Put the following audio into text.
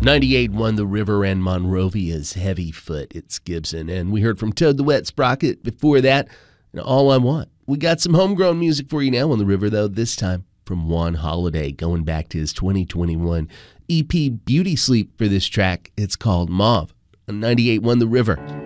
98 won the River and Monrovia's Heavy Foot. It's Gibson. And we heard from Toad the Wet Sprocket before that, and All I Want. We got some homegrown music for you now on the River, though, this time from Juan Holiday, going back to his 2021 EP Beauty Sleep for this track. It's called Mauve. On 98 won the River.